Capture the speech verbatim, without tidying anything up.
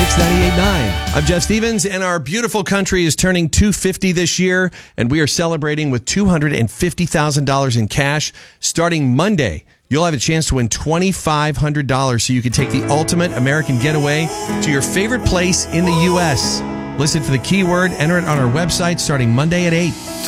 Mix ninety-eight point nine. I'm Jeff Stevens, and our beautiful country is turning two hundred fifty this year, and we are celebrating with two hundred fifty thousand dollars in cash. Starting Monday, you'll have a chance to win two thousand five hundred dollars so you can take the ultimate American getaway to your favorite place in the U S. Listen for the keyword, enter it on our website starting Monday at eight.